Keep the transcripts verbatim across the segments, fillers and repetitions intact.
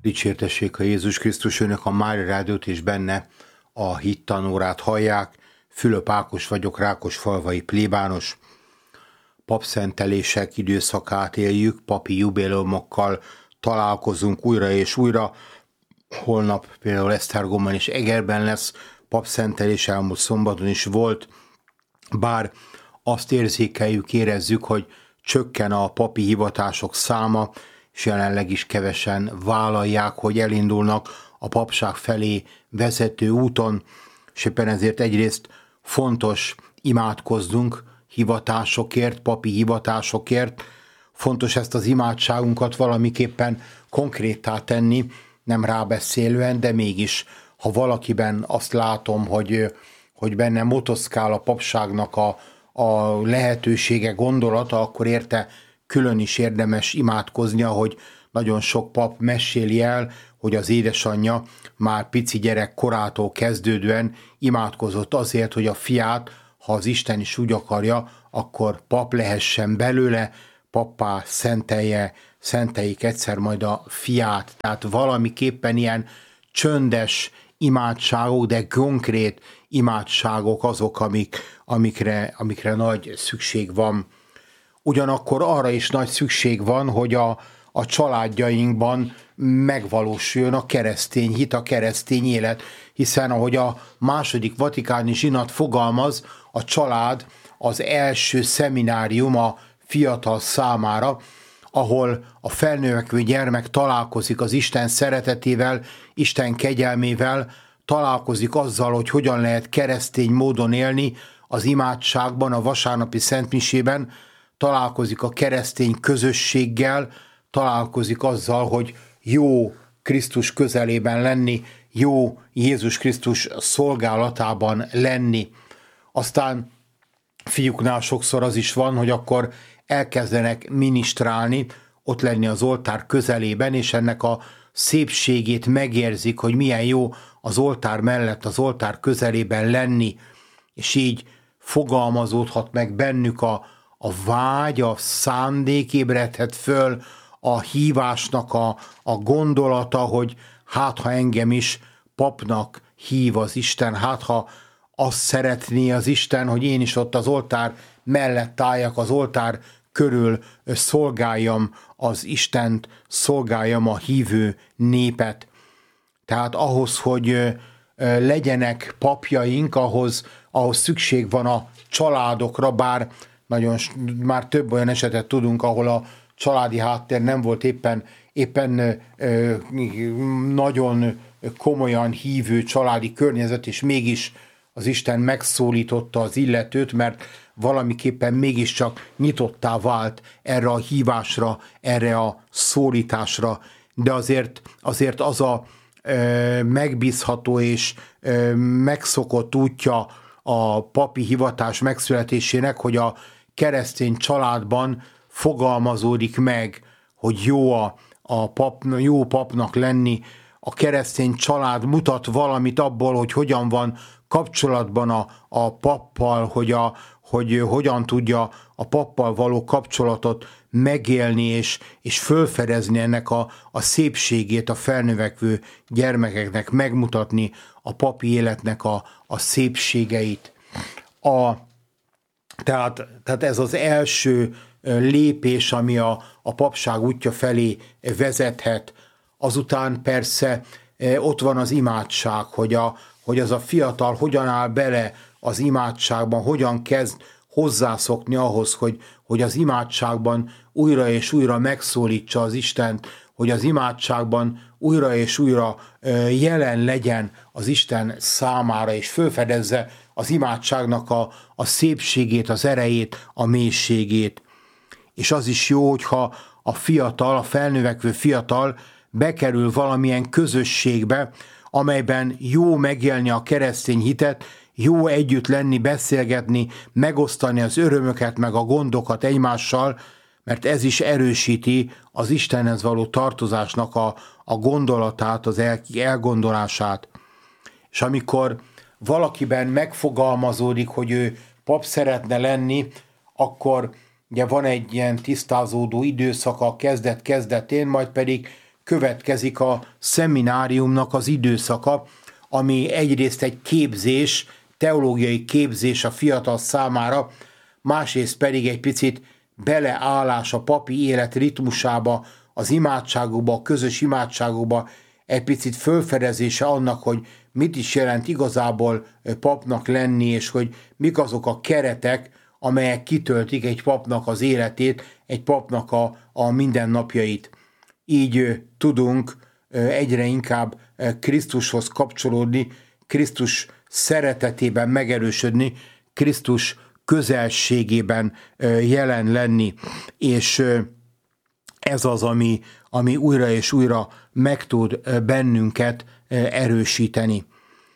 Dicsértessék a Jézus Krisztus, önök a Mária Rádiót és benne a hittanórát hallják. Fülöp Ákos vagyok, Rákosfalvai plébános. Papszentelések időszakát éljük, papi jubileumokkal találkozunk újra és újra. Holnap például Esztergomban és Egerben lesz papszentelés, elmúlt szombaton is volt, bár azt érzékeljük, érezzük, hogy csökken a papi hivatások száma, és jelenleg is kevesen vállalják, hogy elindulnak a papság felé vezető úton, és éppen ezért egyrészt fontos imádkoznunk hivatásokért, papi hivatásokért, fontos ezt az imádságunkat valamiképpen konkréttá tenni, nem rábeszélően, de mégis, ha valakiben azt látom, hogy, hogy benne motoszkál a papságnak a, a lehetősége, gondolata, akkor érte külön is érdemes imádkozni, ahogy nagyon sok pap meséli el, hogy az édesanyja már pici gyerek korától kezdődően imádkozott azért, hogy a fiát, ha az Isten is úgy akarja, akkor pap lehessen belőle, pappá szentelje, szenteljék egyszer majd a fiát. Tehát valamiképpen ilyen csöndes imádságok, de konkrét imádságok azok, amik, amikre, amikre nagy szükség van. Ugyanakkor arra is nagy szükség van, hogy a, a családjainkban megvalósuljon a keresztény hit, a keresztény élet, hiszen ahogy a második vatikáni zsinat fogalmaz, a család az első szeminárium a fiatal számára, ahol a felnövekvő gyermek találkozik az Isten szeretetével, Isten kegyelmével, találkozik azzal, hogy hogyan lehet keresztény módon élni az imádságban, a vasárnapi szentmisében, találkozik a keresztény közösséggel, találkozik azzal, hogy jó Krisztus közelében lenni, jó Jézus Krisztus szolgálatában lenni. Aztán fiúknál sokszor az is van, hogy akkor elkezdenek minisztrálni, ott lenni az oltár közelében, és ennek a szépségét megérzik, hogy milyen jó az oltár mellett, az oltár közelében lenni, és így fogalmazódhat meg bennük a, a vágy, a szándék ébredhet föl, a hívásnak a, a gondolata, hogy hát ha engem is papnak hív az Isten, hát ha azt szeretné az Isten, hogy én is ott az oltár mellett álljak, az oltár körül szolgáljam az Istent, szolgáljam a hívő népet. Tehát ahhoz, hogy legyenek papjaink, ahhoz, ahhoz szükség van a családokra, bár nagyon, már több olyan esetet tudunk, ahol a családi háttér nem volt éppen, éppen ö, nagyon komolyan hívő családi környezet, és mégis az Isten megszólította az illetőt, mert valamiképpen mégiscsak nyitottá vált erre a hívásra, erre a szólításra, de azért, azért az a ö, megbízható és ö, megszokott útja a papi hivatás megszületésének, hogy a keresztény családban fogalmazódik meg, hogy jó a, a pap, jó papnak lenni, a keresztény család mutat valamit abból, hogy hogyan van kapcsolatban a, a pappal, hogy, a, hogy hogyan tudja a pappal való kapcsolatot megélni, és, és fölfedezni ennek a, a szépségét a felnövekvő gyermekeknek, megmutatni a papi életnek a, a szépségeit. A, tehát, tehát ez az első lépés, ami a, a papság útja felé vezethet. Azután persze ott van az imádság, hogy, a, hogy az a fiatal hogyan áll bele az imádságban, hogyan kezd hozzászokni ahhoz, hogy, hogy az imádságban újra és újra megszólítsa az Istent, hogy az imádságban újra és újra jelen legyen az Isten számára, és felfedezze az imádságnak a, a szépségét, az erejét, a mélységét. És az is jó, hogyha a fiatal, a felnövekvő fiatal bekerül valamilyen közösségbe, amelyben jó megélni a keresztény hitet, jó együtt lenni, beszélgetni, megosztani az örömöket, meg a gondokat egymással, mert ez is erősíti az Istenhez való tartozásnak a, a gondolatát, az el, elgondolását. És amikor valakiben megfogalmazódik, hogy ő pap szeretne lenni, akkor ugye van egy ilyen tisztázódó időszak a kezdet-kezdetén, majd pedig következik a szemináriumnak az időszaka, ami egyrészt egy képzés, teológiai képzés a fiatal számára, másrészt pedig egy picit beleállás a papi élet ritmusába, az imádságokba, a közös imádságokba, egy picit fölfedezése annak, hogy mit is jelent igazából papnak lenni, és hogy mik azok a keretek, amelyek kitöltik egy papnak az életét, egy papnak a, a mindennapjait. Így tudunk egyre inkább Krisztushoz kapcsolódni, Krisztus szeretetében megerősödni, Krisztus közelségében jelen lenni, és ez az, ami, ami újra és újra meg tud bennünket erősíteni.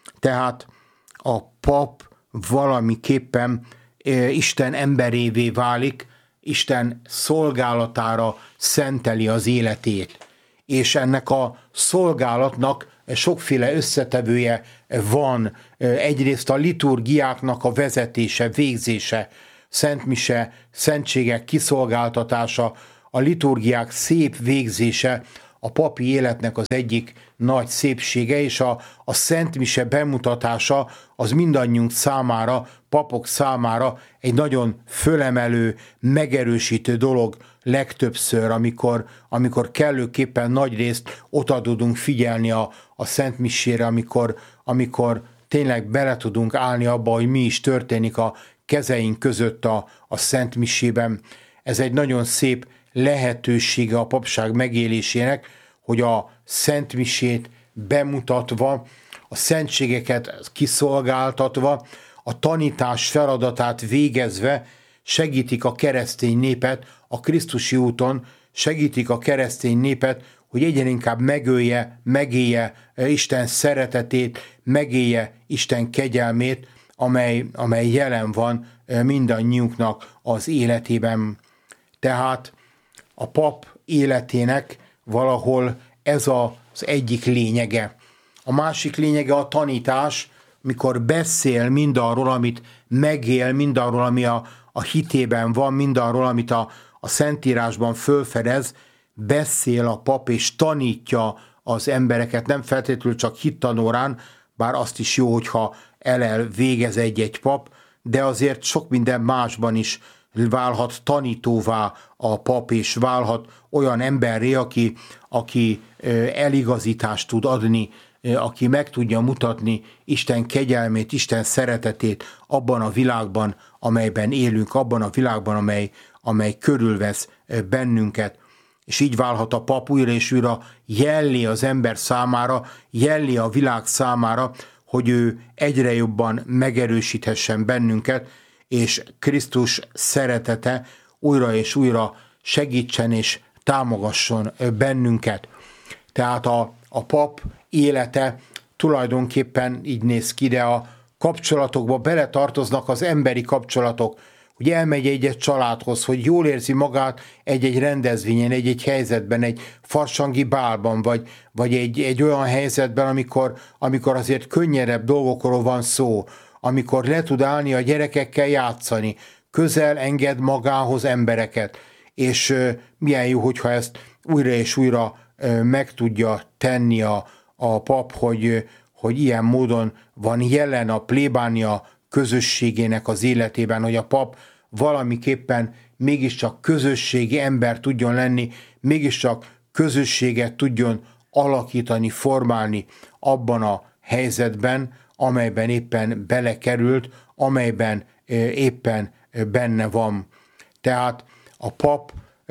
Tehát a pap valamiképpen Isten emberévé válik, Isten szolgálatára szenteli az életét. És ennek a szolgálatnak sokféle összetevője van. Egyrészt a liturgiáknak a vezetése, végzése, szentmise, szentségek kiszolgáltatása, a liturgiák szép végzése a papi életnek az egyik nagy szépsége, és a, a szentmise bemutatása az mindannyiunk számára, papok számára egy nagyon fölemelő, megerősítő dolog legtöbbször, amikor, amikor kellőképpen nagy részt oda tudunk figyelni a, a szentmisére, amikor, amikor tényleg bele tudunk állni abba, hogy mi is történik a kezeink között a, a szentmisében. Ez egy nagyon szép lehetősége a papság megélésének, hogy a szentmisét bemutatva, a szentségeket kiszolgáltatva, a tanítás feladatát végezve segítik a keresztény népet a krisztusi úton, segítik a keresztény népet, hogy egyre inkább megölje, megélje Isten szeretetét, megélje Isten kegyelmét, amely, amely jelen van mindannyiunknak az életében. Tehát a pap életének valahol ez az egyik lényege. A másik lényege a tanítás, mikor beszél mindarról, amit megél, mindarról, ami a, a hitében van, mindarról, amit a, a Szentírásban fölfedez, beszél a pap és tanítja az embereket, nem feltétlenül csak hittanórán, bár azt is jó, hogyha elel végez egy-egy pap, de azért sok minden másban is válhat tanítóvá a pap, és válhat olyan emberré, aki, aki eligazítást tud adni, aki meg tudja mutatni Isten kegyelmét, Isten szeretetét abban a világban, amelyben élünk, abban a világban, amely, amely körülvesz bennünket. És így válhat a pap újra és újra jellé az ember számára, jellé a világ számára, hogy ő egyre jobban megerősíthessen bennünket, és Krisztus szeretete újra és újra segítsen és támogasson bennünket. Tehát a, a pap élete tulajdonképpen így néz ki, de a kapcsolatokba beletartoznak az emberi kapcsolatok, hogy elmegy egy-egy családhoz, hogy jól érzi magát egy-egy rendezvényen, egy-egy helyzetben, egy farsangi bálban, vagy, vagy egy, egy olyan helyzetben, amikor, amikor azért könnyedebb dolgokról van szó, amikor le tud állni a gyerekekkel játszani, közel enged magához embereket, és uh, milyen jó, hogyha ezt újra és újra uh, meg tudja tenni a, a pap, hogy, uh, hogy ilyen módon van jelen a plébánia közösségének az életében, hogy a pap valamiképpen mégiscsak közösségi ember tudjon lenni, mégiscsak közösséget tudjon alakítani, formálni abban a helyzetben, amelyben éppen belekerült, amelyben éppen benne van. Tehát a pap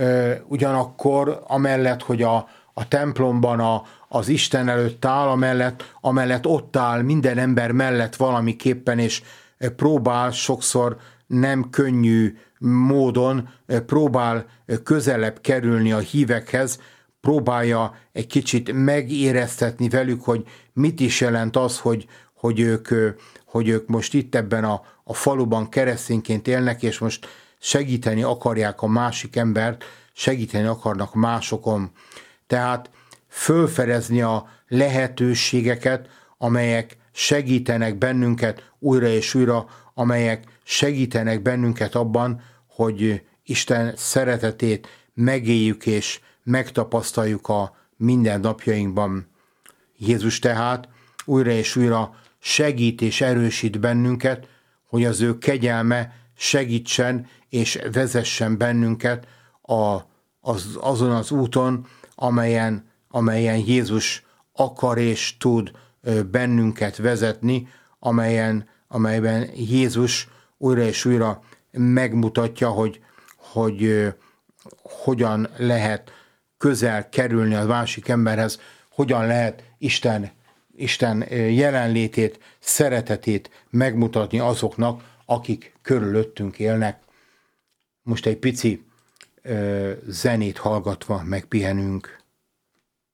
ugyanakkor amellett, hogy a, a templomban a, az Isten előtt áll, amellett, amellett ott áll minden ember mellett valamiképpen, és próbál sokszor nem könnyű módon, próbál közelebb kerülni a hívekhez, próbálja egy kicsit megéreztetni velük, hogy mit is jelent az, hogy, hogy, ők, hogy ők most itt ebben a, a faluban keresztényként élnek, és most segíteni akarják a másik embert, segíteni akarnak másokon. Tehát fölfedezni a lehetőségeket, amelyek segítenek bennünket újra és újra, amelyek segítenek bennünket abban, hogy Isten szeretetét megéljük és megtapasztaljuk a minden napjainkban. Jézus tehát újra és újra segít és erősít bennünket, hogy az ő kegyelme segítsen és vezessen bennünket a, az, azon az úton, amelyen, amelyen Jézus akar és tud bennünket vezetni, amelyen, amelyben Jézus újra és újra megmutatja, hogy, hogy hogyan lehet közel kerülni a másik emberhez, hogyan lehet Isten, Isten jelenlétét, szeretetét megmutatni azoknak, akik körülöttünk élnek. Most egy pici ö, zenét hallgatva megpihenünk.